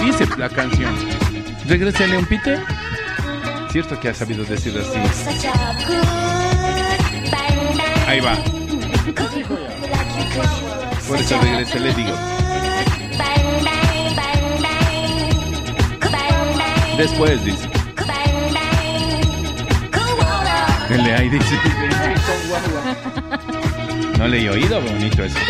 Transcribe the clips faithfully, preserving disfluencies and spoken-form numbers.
dice la canción. Regrésale un pite. Cierto que ha sabido decir así. Ahí va. Por eso regrese, le digo. Después dice. El de ahí dice. No le he oído, bonito eso.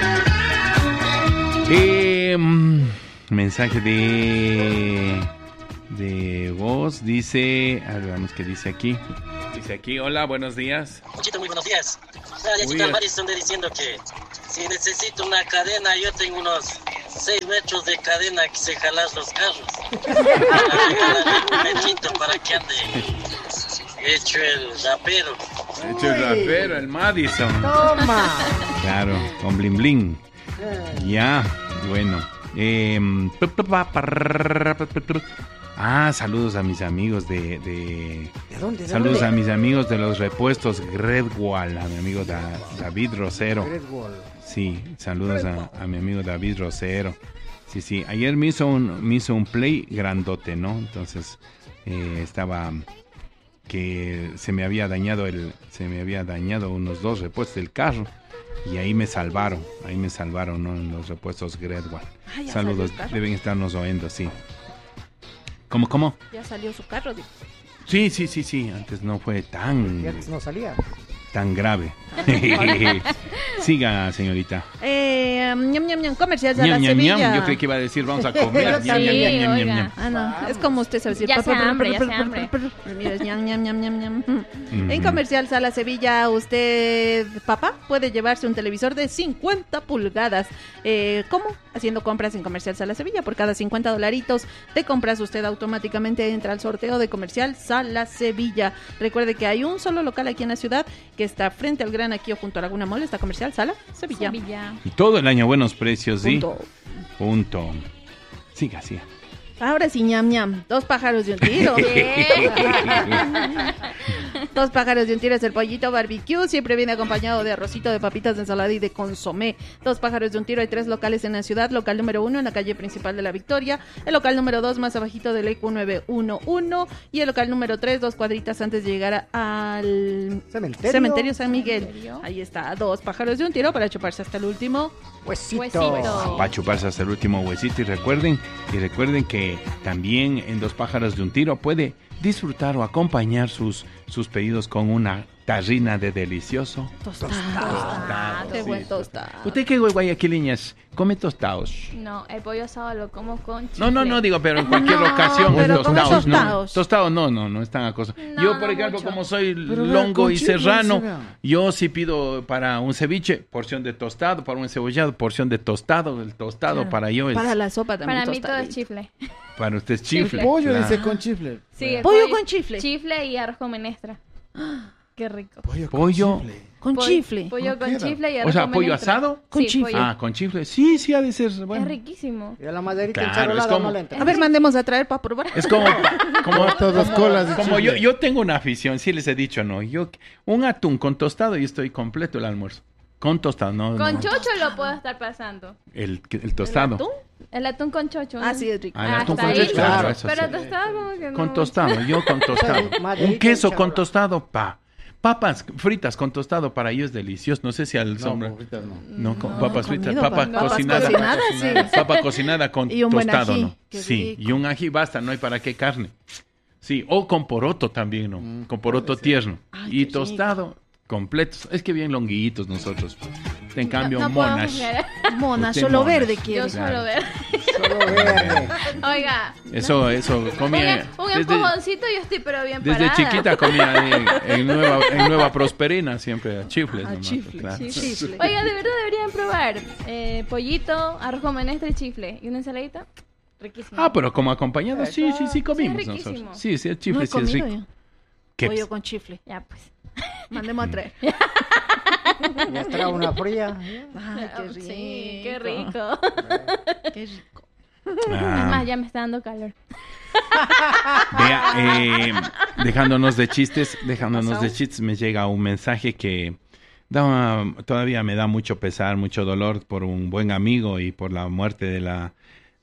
Eh, mensaje de de voz, dice, a ver, vamos, ¿qué dice aquí? Dice aquí, hola, buenos días. Muchito, muy buenos días. Ah, ya chica Marison diciendo que si necesito una cadena, yo tengo unos seis metros de cadena que se jalan los carros. Un mechito para que ande hecho el rapero. Hecho el rapero, el Madison. Toma. Claro, con bling bling. Ya, bueno. Eh, ah, saludos a mis amigos de... ¿De, ¿De dónde? ¿De saludos dónde? a mis amigos de los repuestos Gredwall, a mi amigo da, David Rosero. Gredwall. Sí, saludos a, a mi amigo David Rosero. Sí, sí, ayer me hizo un, me hizo un play grandote, ¿no? Entonces, eh, estaba... que se me había dañado el... Se me había dañado unos dos repuestos del carro. Y ahí me salvaron, ahí me salvaron, ¿no? En los repuestos Gredwall. Ah, saludos, deben estarnos oyendo, sí. ¿Cómo, cómo? Ya salió su carro, digo. Sí, sí, sí, sí, antes no fue tan... Ya no salía. Tan grave. Siga, señorita. Eh, ñam, ñam, ñam, comercial de Ñam, la ñam, Sevilla. ñam. Yo creí que iba a decir vamos a comer. Sí, Ñam, ñam, ñam, ñam, oiga. ñam. Ah, no, es como usted sabe decir. Ya se hambre, ya se hambre. Mira, es ñam, ñam, ñam, ñam, ñam. Mm. En Comercial Sala Sevilla, usted, papá, puede llevarse un televisor de cincuenta pulgadas. Eh, ¿Cómo? Haciendo compras en Comercial Sala Sevilla. Por cada cincuenta dolaritos de compras, usted automáticamente entra al sorteo de Comercial Sala Sevilla. Recuerde que hay un solo local aquí en la ciudad que está frente al Gran Aquío junto a Laguna Mall, está Comercial Sala Sevilla. Sevilla. Y todo el año buenos precios, ¿sí? Punto. Punto. Siga, siga. Ahora sí, ñam, ñam. Dos pájaros de un tiro. Dos pájaros de un tiro es el pollito barbecue. Siempre viene acompañado de arrocito, de papitas, de ensalada y de consomé. Dos pájaros de un tiro. Hay tres locales en la ciudad. Local número uno en la calle principal de La Victoria. El local número dos más abajito del E Q nueve uno uno. Y el local número tres, dos cuadritas antes de llegar al Cementerio. Cementerio San Miguel. Cementerio. Ahí está. Dos pájaros de un tiro para chuparse hasta el último Huesito. Huesito. Para chuparse hasta el último huesito. Y recuerden, y recuerden que también en Dos Pájaros de un Tiro puede disfrutar o acompañar sus, sus pedidos con una tarrina de delicioso tostado. tostado. Qué Sí, buen tostado. ¿Usted qué guayaquileñas come tostados? No, el pollo asado lo como con chifle. No, no, no, digo, pero en cualquier No, ocasión es pero come tostados, ¿no? tostados. Tostado no, no, no es tan acoso. No, Yo, por no ejemplo, mucho. como soy Pero vea, longo con y chile, serrano, se vea. yo sí pido para un ceviche, porción de tostado, para un encebollado, porción de tostado, el tostado Claro. para yo es, Para la sopa también. Para mí todo es tostadito. chifle. para usted es chifle. Pollo claro. dice con chifle. Sí, el Pollo con chifle. Chifle y arroz con menestra. Qué rico. Pollo. Pollo. Con chifle. Con Pollo- chifle. Pollo No con queda. chifle y O arroz sea, con pollo menestra. asado. Con Sí, chifle. pollo. Ah, con chifle. Sí, sí ha de ser bueno. Es riquísimo. Y a la maderita Claro, enchilada es como- no le entra. A ver, mandemos a traer para probar. Es como pa- como Todas como, colas de como chifle. yo yo tengo una afición, sí les he dicho, no, yo un atún con tostado y estoy completo el almuerzo. Con tostado, no. Con no. chocho lo puedo estar pasando. El, el tostado. ¿El atún? El atún con chocho. Ah, ¿no? sí, es rico. Ah, el Ah, atún hasta con ahí. chocho, claro, Claro. eso Pero sí. tostado como que no. Con tostado, yo con tostado. Maderita Un queso con enchilada. tostado, pa. Papas fritas con tostado para ellos es delicioso. No sé si al sombra. No, ahorita no. No, con No, papas he fritas, comido papa papas cocinada. cocinadas, sí. Papa cocinada con Y un buen tostado, ají, ¿no? qué Sí, rico. y un ají basta, no hay para qué carne. Sí, o con poroto también, ¿no? Mm, con poroto puede ser. tierno. Ay, Y qué tostado, completos. Es que bien longuitos nosotros. En cambio, no, no puedo monas. juzgar. Mona, Usted solo monas. verde Yo quiere. Claro. solo ver. Solo verde. Oiga. Eso, eso, Un, comía. un desde- empujoncito y yo estoy pero bien Desde parada. chiquita comía en, en Nueva, en Nueva Prosperina siempre a chifles. Ah, nomás, chifle, claro. chifle. Oiga, de verdad deberían probar. Eh, pollito, arroz con menestra y chifle. Y una ensaladita. Riquísimo. Ah, pero como acompañado, sí, sí, sí comimos Sí, es riquísimo. nosotros. Sí, sí, el No chifle he sí es comido rico. yo. ¿Qué? Pollo con chifle. Ya pues. Mandemos a traer. Ya trae una fría. Ay, qué rico. Sí, qué rico. Qué rico. Ah, Es más, ya me está dando calor. vea, eh, dejándonos de chistes, dejándonos ¿Pasó? de chistes, me llega un mensaje que da, todavía me da mucho pesar, mucho dolor por un buen amigo y por la muerte de la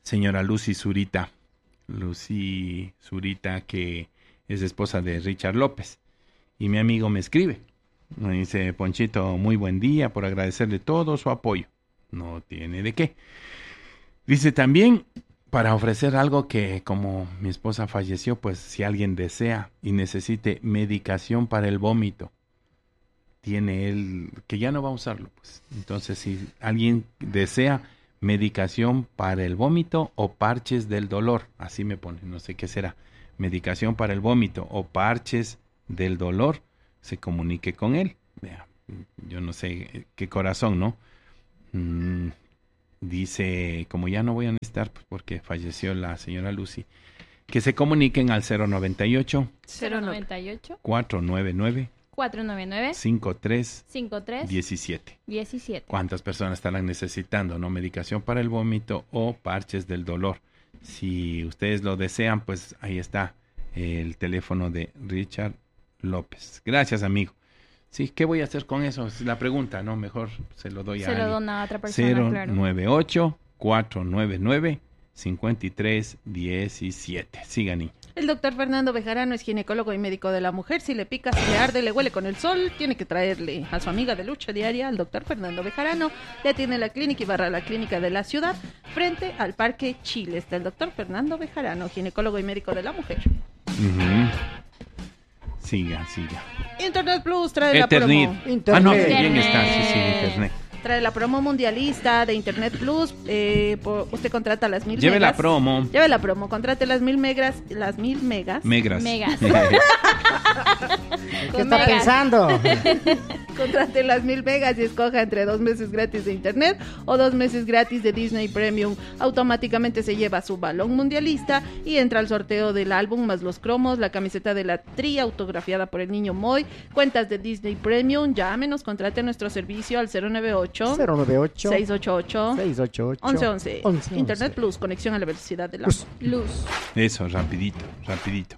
señora Lucy Zurita. Lucy Zurita, que es esposa de Richard López. Y mi amigo me escribe. Me dice, Ponchito, muy buen día, por agradecerle todo su apoyo. No tiene de qué. Dice también, para ofrecer algo que como mi esposa falleció, pues si alguien desea y necesite medicación para el vómito, tiene él, que ya no va a usarlo, pues. Entonces, si alguien desea medicación para el vómito o parches del dolor, así me pone, no sé qué será, medicación para el vómito o parches del dolor, se comunique con él. Vea, yo no sé qué corazón, ¿no? Mm, dice, como ya no voy a necesitar, pues porque falleció la señora Lucy, que se comuniquen al cero noventa y ocho, cero noventa y ocho, cuatro nueve nueve, cuatro nueve nueve, cinco tres cinco tres diecisiete. diecisiete. ¿Cuántas personas estarán necesitando, no? Medicación para el vómito o parches del dolor. Si ustedes lo desean, pues ahí está el teléfono de Richard López. Gracias, amigo. Sí, ¿qué voy a hacer con eso? Es la pregunta, ¿no? Mejor se lo doy a Se lo alguien. dona a otra persona, cero claro. nueve ocho, cuatro nueve nueve, cinco tres uno siete. Siga, niña. El doctor Fernando Bejarano es ginecólogo y médico de la mujer. Si le pica, si le arde, le huele con el sol, tiene que traerle a su amiga de lucha diaria, al doctor Fernando Bejarano. Le tiene la clínica Ibarra, la clínica de la ciudad, frente al Parque Chile. Está el doctor Fernando Bejarano, ginecólogo y médico de la mujer. Uh-huh. Siga, siga. Internet Plus trae Ethernet. la promo. Internet. Ah, no, bien Internet. está, sí, sí, Internet. Trae la promo mundialista de Internet Plus. Eh, por- usted contrata las mil Lleve megas. la promo. Lleve la promo. Contrate las mil megas. Las mil megas. Megras. Megas. ¿Qué está Megas. pensando? Contrate las mil megas y escoja entre dos meses gratis de internet o dos meses gratis de Disney Premium. Automáticamente se lleva su balón mundialista y entra al sorteo del álbum más los cromos, la camiseta de la tri autografiada por el niño Moy, cuentas de Disney Premium. Llámenos, contrate nuestro servicio al cero nueve ocho, cero nueve ocho, seis ocho ocho, seis ocho ocho, once once. once Internet once. Plus, conexión a la velocidad de la Plus. Luz. Eso, rapidito, rapidito.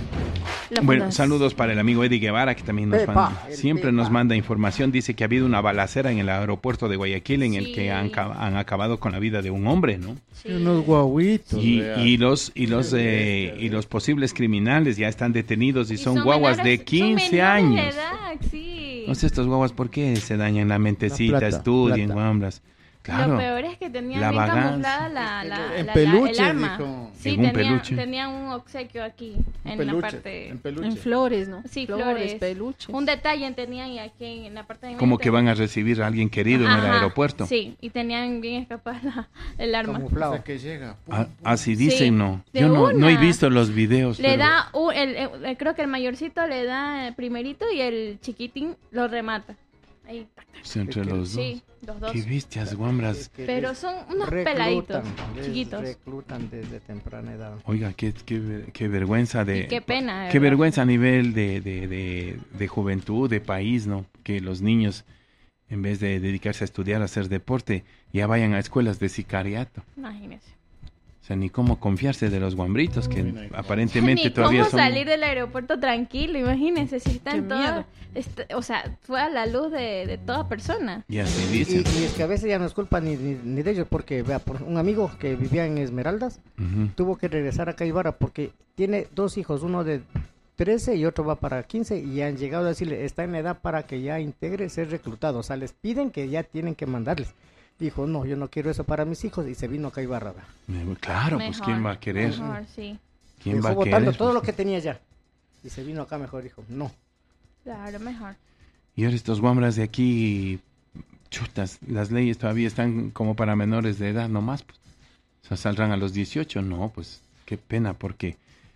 la Bueno, fundas- saludos para el amigo Eddie Guevara, que también nos Pepa, manda, el siempre Pepa. nos manda información. Dice que ha habido una balacera en el aeropuerto de Guayaquil en el Sí. que han, ca- han acabado con la vida de un hombre, ¿no? Sí. Unos guaguitos. Y, vea. y los y los Qué eh, bestia, y los posibles criminales ya están detenidos y, Y son, guaguas menores- de quince son menores años. de edad, sí. No sé, estos guaguas, ¿por qué se dañan la mentecita? La plata, Estudien, plata. guambras. Lo Claro. peor es que tenían La bien vagancia. camuflada la, la, En la- peluche, la- el arma. dijo. Sí, En un tenían, peluche. tenían un obsequio aquí, en la peluche, parte... en peluche. En flores, ¿no? Sí, flores, flores. peluches. Un detalle tenían y aquí en la parte de... Como que van a recibir a alguien querido en el Ajá, aeropuerto. Sí, y tenían bien escapada la- el arma. Camuflado. Hasta que llega. pum, Ah, pum. así Sí, dicen, ¿no? de Yo no, no he una. visto los videos. Le pero- da, un- el, el- creo que el mayorcito le da el primerito y el chiquitín lo remata. Ahí, tac, tac. Sí, entre los dos. Sí, los dos. Qué bestias, guambras. Es que Pero les son unos reclutan, peladitos, les chiquitos. reclutan desde temprana edad. Oiga, qué, qué, ver- qué vergüenza de... Y qué pena, de Qué verdad. vergüenza a nivel de, de, de, de juventud, de país, ¿no? Que los niños, en vez de dedicarse a estudiar, a hacer deporte, ya vayan a escuelas de sicariato. Imagínense. O sea, ni cómo confiarse de los guambritos, que Ni aparentemente Ni todavía cómo son... salir del aeropuerto tranquilo, imagínense, si están Qué todas, miedo. est- o sea, fue a la luz de, de toda persona. Y así Y, dicen. y es que a veces ya no es culpa ni, ni, ni de ellos, porque vea, por un amigo que vivía en Esmeraldas Ujú. tuvo que regresar a Caibara porque tiene dos hijos, uno de trece y otro va para quince, y han llegado a decirle, está en edad para que ya integre ser reclutado, o sea, les piden que ya tienen que mandarles. Dijo, no, yo no quiero eso para mis hijos, y se vino a Caibara. ¿verdad? Me- Claro, pues Mejor, ¿quién va a querer? Mejor, sí. ¿Quién Dejó va a botando querer? todo lo que tenía ya. Y se vino acá mejor, dijo, no. Claro, mejor. Y ahora estos guambras de aquí, chutas, las leyes todavía están como para menores de edad nomás, pues. O sea, saldrán a los dieciocho, no, pues qué pena, porque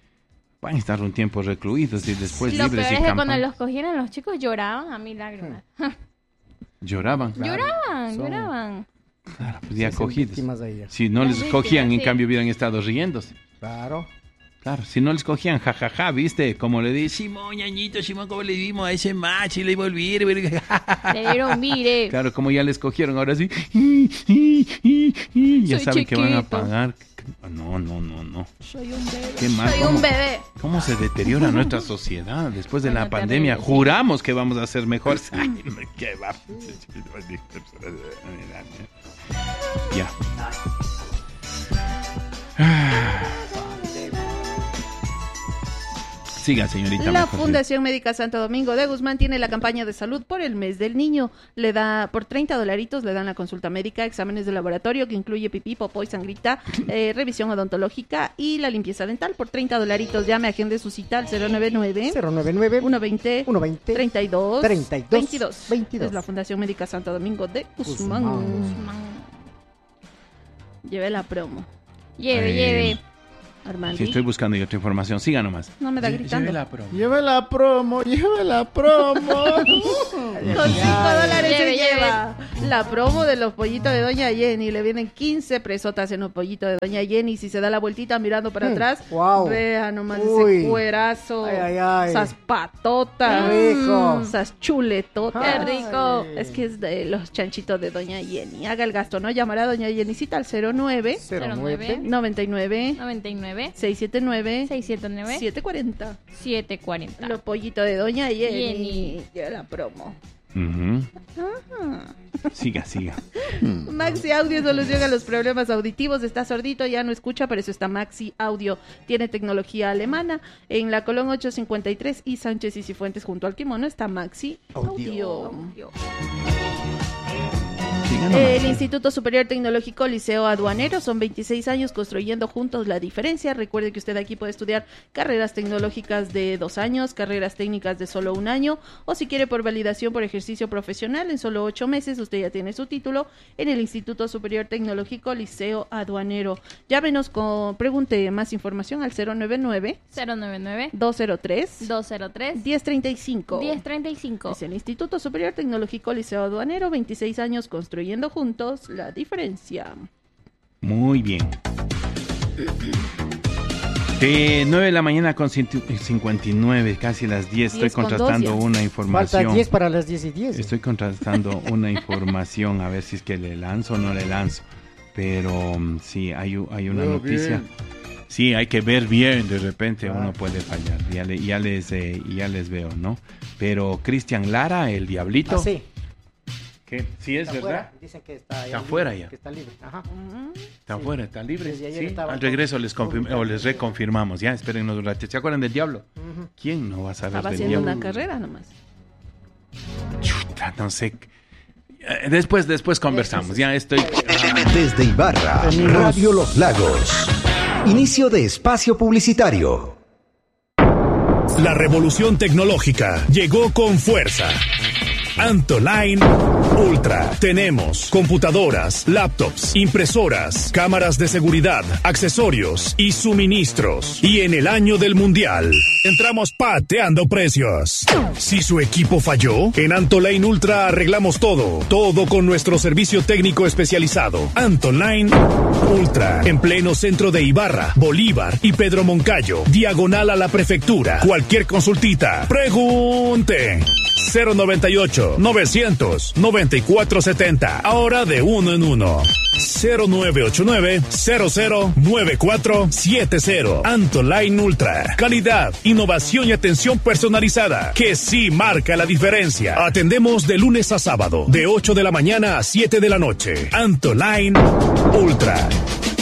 van a estar un tiempo recluidos y después Lo libres peor y es que cuando campan. los cogieron los chicos lloraban a mí lágrimas. Lloraban. Lloraban, Son- lloraban. Claro, pues ya Se hacen cogidos. víctimas de ella. Si no Las les víctimas, cogían, en sí. cambio hubieran estado riéndose. Claro. Claro, si no les cogían, jajaja, ¿viste? Como le di, Simón, ñañito, Simón, ¿cómo le dimos a ese macho y le volví? Le dieron mire. Claro, como ya les cogieron, ahora sí. Ya Soy saben que van a chiquito. pagar. No, no, no, no. Soy un bebé. Qué mal. Soy ¿Cómo, un bebé. cómo se deteriora nuestra sociedad después de la Bueno, pandemia? terrible, sí. Juramos que vamos a ser mejores. Ay, no, qué va. Ya. Siga, señorita. La mejor, Fundación Médica Santo Domingo de Guzmán tiene la campaña de salud por el mes del niño. Le da, por treinta dolaritos le dan la consulta médica, exámenes de laboratorio que incluye pipí, popó y sangrita, eh, revisión odontológica y la limpieza dental. Por treinta dolaritos llame, agende su cita al cero noventa y nueve, cero noventa y nueve, uno veinte, uno veinte, treinta y dos, treinta y dos, veintidós. veintidós. Es la Fundación Médica Santo Domingo de Guzmán. Guzmán. Lleve la promo. Lleve, Eh, lleve. Armando. Sí, estoy buscando yo otra información. Siga nomás. No me da gritando. Lleve la promo, lleve la promo. Con cinco dólares se Lleve, lleva la promo de los pollitos de Doña Jenny. Le vienen quince presotas en los pollitos de Doña Jenny. Si se da la vueltita mirando para Mm, atrás, wow. vea nomás Uy. ese cuerazo. Ay, ay, ay. Esas patotas. Qué rico. Mm, esas chuletotas. Qué rico. Ay. Es que es de los chanchitos de Doña Jenny. Haga el gasto, ¿no? Llamará a Doña Jennycita al cero nueve, cero nueve, noventa y nueve, noventa y nueve, seiscientos setenta y nueve, seiscientos setenta y nueve, setecientos cuarenta. setecientos cuarenta. Los pollitos de Doña Jenny. Jenny. Ya la promo. Ujú. Ajá. Siga, siga. Maxi Audio soluciona los problemas auditivos. Está sordito, ya no escucha, pero eso está Maxi Audio. Tiene tecnología alemana. En la Colón ochocientos cincuenta y tres y Sánchez y Cifuentes junto al Kimono está Maxi Audio. Siga nomás. El Instituto Superior Tecnológico Liceo Aduanero son veintiséis años construyendo juntos la diferencia. Recuerde que usted aquí puede estudiar carreras tecnológicas de dos años, carreras técnicas de solo un año, o si quiere por validación por ejercicio profesional en solo ocho meses, usted ya tiene su título en el Instituto Superior Tecnológico Liceo Aduanero. Llámenos con, pregunte más información al cero noventa y nueve, cero noventa y nueve, dos cero tres, dos cero tres, diez treinta y cinco. diez treinta y cinco. Es el Instituto Superior Tecnológico Liceo Aduanero, veintiséis años construyendo juntos la diferencia. Muy bien. De nueve de la mañana con cincuenta y nueve, casi las diez, estoy diez con contrastando dos ya. una Falta información. diez para las diez y diez. Estoy contrastando una información, a ver si es que le lanzo o no le lanzo. Pero um, sí, hay, u- hay una Veo noticia. bien. Sí, hay que ver bien, de repente Ah. uno puede fallar. Ya, le- ya, les, eh, ya les veo, ¿no? Pero Cristian Lara, el diablito. Ah, sí. ¿Qué? ¿Sí es Está verdad? afuera. Dicen que está, Está libre, afuera ya. Que está libre. Ajá. Está Sí. afuera, está libre. Desde ayer Sí, estaba al con- regreso les, confirm- o les reconfirmamos. Ya, espérennos un rato. ¿Se acuerdan del diablo? Ujú. ¿Quién no va a saber Estaba del haciendo diablo? una carrera nomás. Chuta, no sé. Eh, Después, después conversamos. Ya estoy. Desde Ibarra, Radio Los Lagos. Inicio de espacio publicitario. La revolución tecnológica llegó con fuerza. Antoline Ultra. Tenemos computadoras, laptops, impresoras, cámaras de seguridad, accesorios y suministros. Y en el año del mundial, entramos pateando precios. Si su equipo falló, en Antoline Ultra arreglamos todo. Todo con nuestro servicio técnico especializado. Antoline Ultra. En pleno centro de Ibarra, Bolívar y Pedro Moncayo. Diagonal a la prefectura. Cualquier consultita. Pregunte. cero noventa y ocho, novecientos, noventa y cuatro setenta. Ahora de uno en uno. cero nueve ocho nueve, cero cero nueve cuatro siete cero. Antoline Ultra. Calidad, innovación y atención personalizada. Que sí marca la diferencia. Atendemos de lunes a sábado. De ocho de la mañana a siete de la noche. Antoline Ultra.